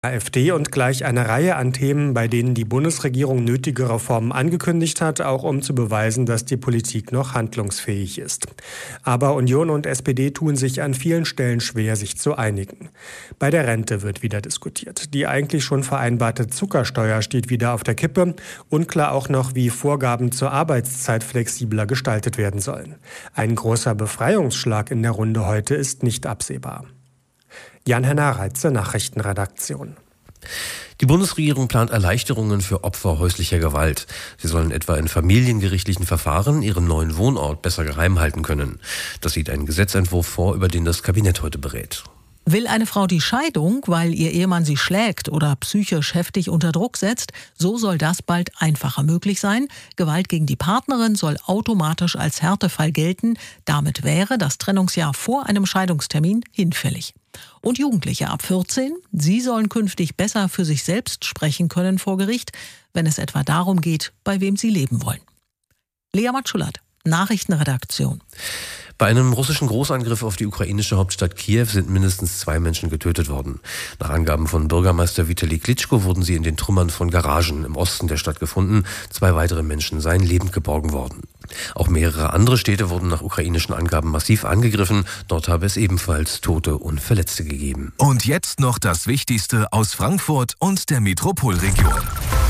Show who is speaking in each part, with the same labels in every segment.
Speaker 1: AfD und gleich eine Reihe an Themen, bei denen die Bundesregierung nötige Reformen angekündigt hat, auch um zu beweisen, dass die Politik noch handlungsfähig ist. Aber Union und SPD tun sich an vielen Stellen schwer, sich zu einigen. Bei der Rente wird wieder diskutiert. Die eigentlich schon vereinbarte Zuckersteuer steht wieder auf der Kippe. Unklar auch noch, wie Vorgaben zur Arbeitszeit flexibler gestaltet werden sollen. Ein großer Befreiungsschlag in der Runde heute ist nicht absehbar. Jan-Henner Reitze, Nachrichtenredaktion.
Speaker 2: Die Bundesregierung plant Erleichterungen für Opfer häuslicher Gewalt. Sie sollen etwa in familiengerichtlichen Verfahren ihren neuen Wohnort besser geheim halten können. Das sieht ein Gesetzentwurf vor, über den das Kabinett heute berät.
Speaker 3: Will eine Frau die Scheidung, weil ihr Ehemann sie schlägt oder psychisch heftig unter Druck setzt, so soll das bald einfacher möglich sein. Gewalt gegen die Partnerin soll automatisch als Härtefall gelten. Damit wäre das Trennungsjahr vor einem Scheidungstermin hinfällig. Und Jugendliche ab 14, sie sollen künftig besser für sich selbst sprechen können vor Gericht, wenn es etwa darum geht, bei wem sie leben wollen. Lea Matschulat, Nachrichtenredaktion.
Speaker 2: Bei einem russischen Großangriff auf die ukrainische Hauptstadt Kiew sind mindestens 2 Menschen getötet worden. Nach Angaben von Bürgermeister Vitali Klitschko wurden sie in den Trümmern von Garagen im Osten der Stadt gefunden. 2 weitere Menschen seien lebend geborgen worden. Auch mehrere andere Städte wurden nach ukrainischen Angaben massiv angegriffen. Dort habe es ebenfalls Tote und Verletzte gegeben.
Speaker 4: Und jetzt noch das Wichtigste aus Frankfurt und der Metropolregion.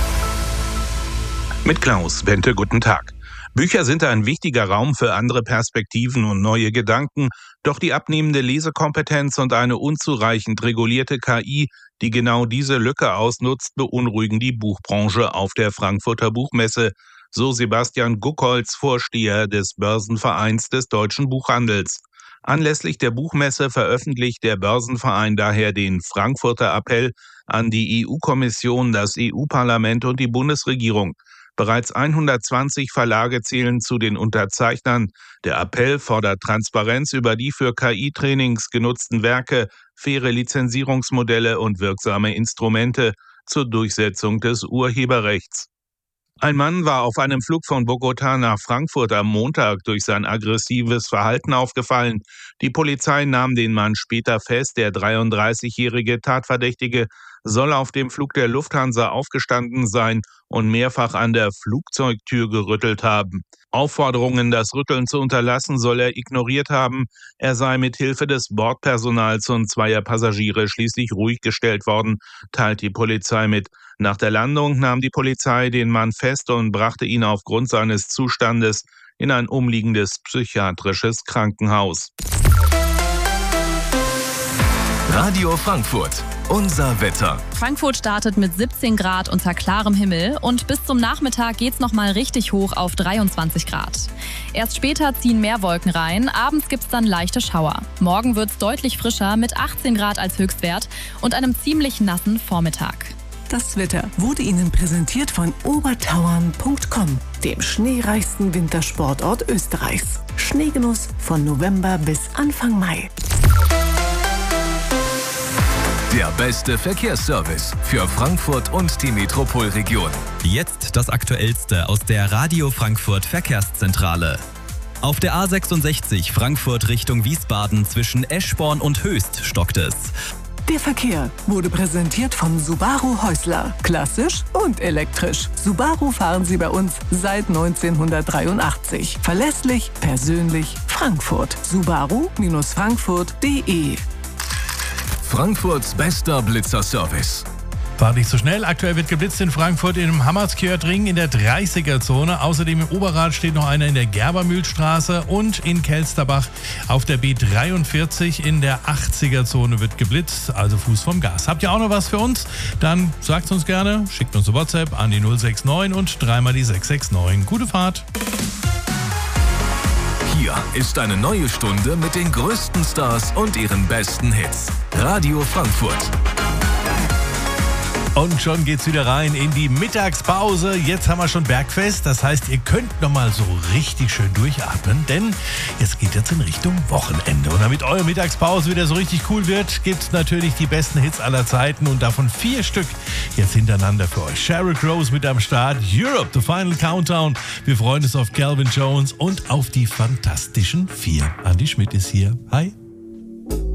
Speaker 5: Mit Klaus Bente, guten Tag. Bücher sind ein wichtiger Raum für andere Perspektiven und neue Gedanken, doch die abnehmende Lesekompetenz und eine unzureichend regulierte KI, die genau diese Lücke ausnutzt, beunruhigen die Buchbranche auf der Frankfurter Buchmesse, so Sebastian Guckholz, Vorsteher des Börsenvereins des deutschen Buchhandels. Anlässlich der Buchmesse veröffentlicht der Börsenverein daher den Frankfurter Appell an die EU-Kommission, das EU-Parlament und die Bundesregierung. Bereits 120 Verlage zählen zu den Unterzeichnern. Der Appell fordert Transparenz über die für KI-Trainings genutzten Werke, faire Lizenzierungsmodelle und wirksame Instrumente zur Durchsetzung des Urheberrechts. Ein Mann war auf einem Flug von Bogotá nach Frankfurt am Montag durch sein aggressives Verhalten aufgefallen. Die Polizei nahm den Mann später fest. Der 33-jährige Tatverdächtige soll auf dem Flug der Lufthansa aufgestanden sein und mehrfach an der Flugzeugtür gerüttelt haben. Aufforderungen, das Rütteln zu unterlassen, soll er ignoriert haben. Er sei mit Hilfe des Bordpersonals und 2 Passagiere schließlich ruhig gestellt worden, teilt die Polizei mit. Nach der Landung nahm die Polizei den Mann fest und brachte ihn aufgrund seines Zustandes in ein umliegendes psychiatrisches Krankenhaus.
Speaker 4: Radio Frankfurt. Unser Wetter.
Speaker 6: Frankfurt startet mit 17 Grad unter klarem Himmel und bis zum Nachmittag geht's nochmal richtig hoch auf 23 Grad. Erst später ziehen mehr Wolken rein, abends gibt's dann leichte Schauer. Morgen wird's deutlich frischer mit 18 Grad als Höchstwert und einem ziemlich nassen Vormittag.
Speaker 3: Das Wetter wurde Ihnen präsentiert von obertauern.com, dem schneereichsten Wintersportort Österreichs. Schneegenuss von November bis Anfang Mai.
Speaker 4: Der beste Verkehrsservice für Frankfurt und die Metropolregion.
Speaker 7: Jetzt das Aktuellste aus der Radio Frankfurt Verkehrszentrale. Auf der A66 Frankfurt Richtung Wiesbaden zwischen Eschborn und Höchst stockt es.
Speaker 3: Der Verkehr wurde präsentiert von Subaru Häusler. Klassisch und elektrisch. Subaru fahren Sie bei uns seit 1983. Verlässlich, persönlich, Frankfurt. Subaru-frankfurt.de.
Speaker 4: Frankfurts bester Blitzerservice.
Speaker 8: Fahrt nicht so schnell. Aktuell wird geblitzt in Frankfurt im Hammerskjörtring in der 30er-Zone. Außerdem im Oberrad steht noch einer in der Gerbermühlstraße und in Kelsterbach auf der B43 in der 80er-Zone wird geblitzt. Also Fuß vom Gas. Habt ihr auch noch was für uns? Dann sagt uns gerne. Schickt uns eine WhatsApp an die 069 und 3 mal die 669. Gute Fahrt.
Speaker 4: Hier ist eine neue Stunde mit den größten Stars und ihren besten Hits. Radio Frankfurt.
Speaker 8: Und schon geht's wieder rein in die Mittagspause. Jetzt haben wir schon Bergfest. Das heißt, ihr könnt nochmal so richtig schön durchatmen, denn es geht jetzt in Richtung Wochenende. Und damit eure Mittagspause wieder so richtig cool wird, gibt's natürlich die besten Hits aller Zeiten und davon 4 Stück jetzt hintereinander für euch. Sheryl Crow mit am Start. Europe, The Final Countdown. Wir freuen uns auf Calvin Jones und auf die fantastischen 4. Andi Schmidt ist hier. Hi.